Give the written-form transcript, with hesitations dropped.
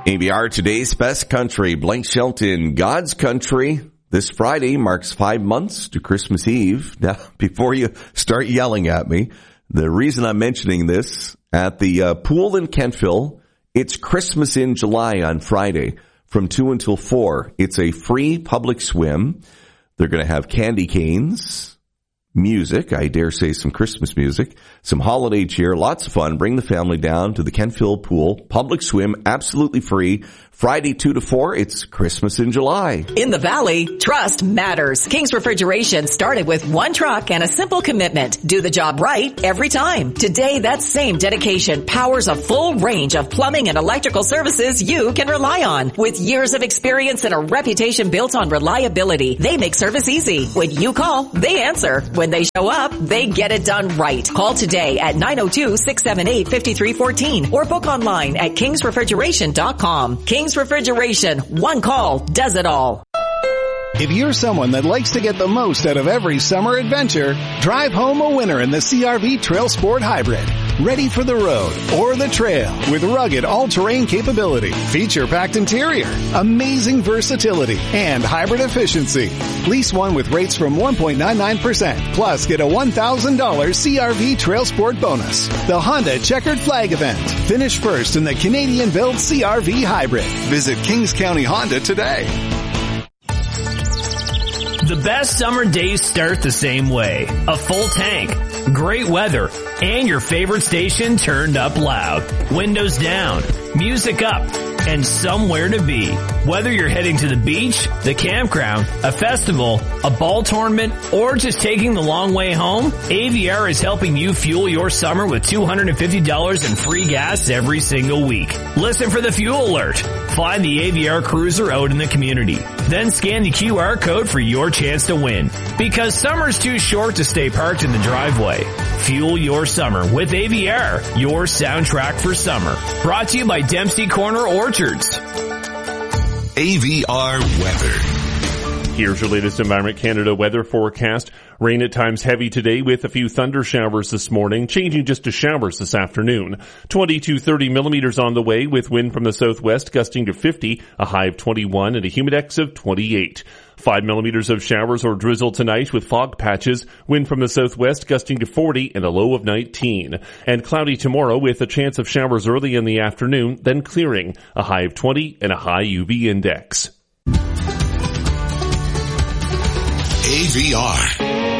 AVR, today's best country. Blake Shelton, God's Country. This Friday marks 5 months to Christmas Eve. Now, before you start yelling at me, the reason I'm mentioning this, at the pool in Kentville, it's Christmas in July on Friday from 2 until 4. It's a free public swim. They're going to have candy canes, music, I dare say some Christmas music, some holiday cheer, lots of fun. Bring the family down to the Kentville pool. Public swim, absolutely free. Friday 2 to 4, it's Christmas in July. In the Valley, trust matters. King's Refrigeration started with one truck and a simple commitment. Do the job right every time. Today, that same dedication powers a full range of plumbing and electrical services you can rely on. With years of experience and a reputation built on reliability, they make service easy. When you call, they answer. When they show up, they get it done right. Call today at 902-678-5314 or book online at kingsrefrigeration.com. King's Refrigeration. One call does it all. If you're someone that likes to get the most out of every summer adventure, drive home a winner in the CR-V Trail Sport Hybrid. Ready for the road or the trail with rugged all-terrain capability, feature-packed interior, amazing versatility, and hybrid efficiency. Lease one with rates from 1.99%, plus get a $1,000 CR-V Trail Sport bonus. The Honda Checkered Flag event. Finish first in the Canadian-built CR-V Hybrid. Visit Kings County Honda today. The best summer days start the same way. A full tank, great weather, and your favorite station turned up loud. Windows down, music up, and somewhere to be. Whether you're heading to the beach, the campground, a festival, a ball tournament, or just taking the long way home, AVR is helping you fuel your summer with $250 in free gas every single week. Listen for the fuel alert. Find the AVR Cruiser out in the community. Then scan the QR code for your chance to win. Because summer's too short to stay parked in the driveway. Fuel your summer with AVR, your soundtrack for summer. Brought to you by Dempsey Corner Orchards. AVR weather. Here's your latest Environment Canada weather forecast. Rain at times heavy today with a few thunder showers this morning, changing just to showers this afternoon. 20 to 30 millimeters on the way with wind from the southwest gusting to 50, a high of 21 and a humidex of 28. 5 millimeters of showers or drizzle tonight with fog patches, wind from the southwest gusting to 40 and a low of 19. And cloudy tomorrow with a chance of showers early in the afternoon, then clearing, a high of 20 and a high UV index. AVR.